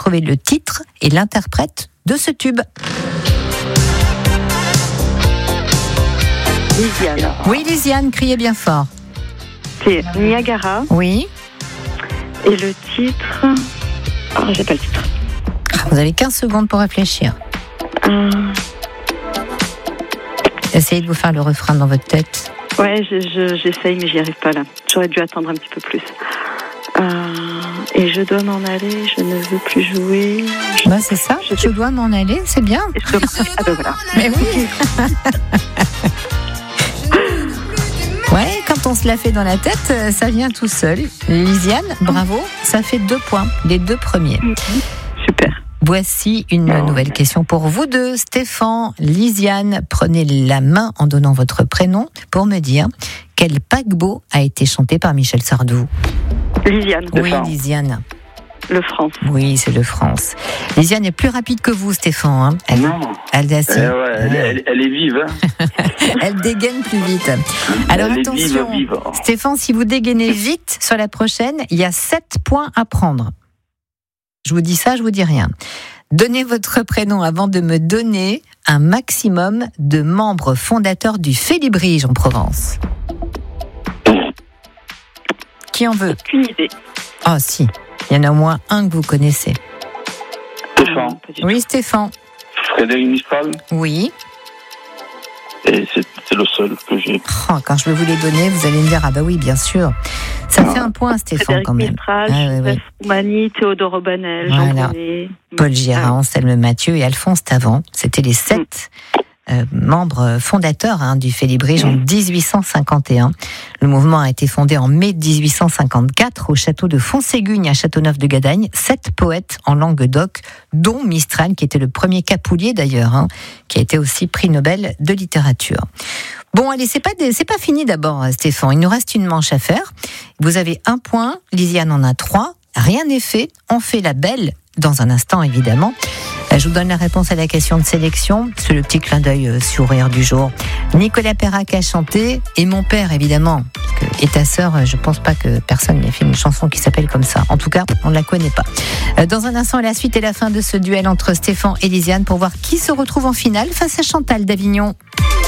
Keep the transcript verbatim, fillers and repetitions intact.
trouver le titre et l'interprète de ce tube. Lisiane. Oui, Lisiane, criez bien fort. C'est Niagara. Oui. Et le titre... Oh, j'ai pas le titre. Vous avez quinze secondes pour réfléchir. Euh... Essayez de vous faire le refrain dans votre tête. Ouais, je, je, j'essaye, mais j'y arrive pas là. J'aurais dû attendre un petit peu plus. Euh... Et je dois m'en aller, je ne veux plus jouer. Je... Bah, c'est ça, je, je dois m'en aller, c'est bien. Je dois... Ah ben voilà. Mais oui. Ouais, quand on se la fait dans la tête, ça vient tout seul. Lisiane, bravo, ça fait deux points, les deux premiers. Super. Voici une nouvelle question pour vous deux. Stéphane, Lisiane, prenez la main en donnant votre prénom pour me dire quel paquebot a été chanté par Michel Sardou. Lisiane. Oui, Lisiane. Le France. Oui, c'est le France. Lisiane est plus rapide que vous, Stéphane. Hein. Elle, non. Elle, elle, eh ouais, elle, elle, elle est vive. Hein. Elle dégaine plus vite. Alors elle attention, vive, vive. Stéphane, si vous dégainez vite sur la prochaine, il y a sept points à prendre. Je vous dis ça, je vous dis rien. Donnez votre prénom avant de me donner un maximum de membres fondateurs du Félibrige en Provence. Qui en veut ? Aucune idée. Ah oh, si, il y en a au moins un que vous connaissez. Stéphane. Oui, Stéphane. Frédéric Mistral. Oui. Et c'est, c'est le seul que j'ai. Oh, quand je vais vous les donner, vous allez me dire, ah bah oui, bien sûr. Ça ah. fait un point, Stéphane, Frédéric quand même. Mistral, ah, oui, Joseph Roumani, Théodore Aubanel, voilà. Jean Bonnet. Paul Girard, Anselme Mathieu et Alphonse Tavant. C'était les sept mm. euh, membres fondateurs hein, du Félibrige mm. en dix-huit cent cinquante et un. Le mouvement a été fondé en mai dix-huit cent cinquante-quatre au château de Fontségugne à Châteauneuf-de-Gadagne. Sept poètes en Languedoc, dont Mistral, qui était le premier capoulier d'ailleurs, hein, qui a été aussi prix Nobel de littérature. Bon, allez, c'est pas, c'est pas fini d'abord, Stéphane. Il nous reste une manche à faire. Vous avez un point, Lisiane en a trois. Rien n'est fait. On fait la belle dans un instant, évidemment. Je vous donne la réponse à la question de sélection. C'est le petit clin d'œil euh, sourire du jour. Nicolas Perrac a chanté, et mon père, évidemment. Parce que, et ta sœur, je pense pas que personne n'ait fait une chanson qui s'appelle comme ça. En tout cas, on ne la connaît pas. Euh, dans un instant, la suite et la fin de ce duel entre Stéphane et Lisiane pour voir qui se retrouve en finale face à Chantal d'Avignon.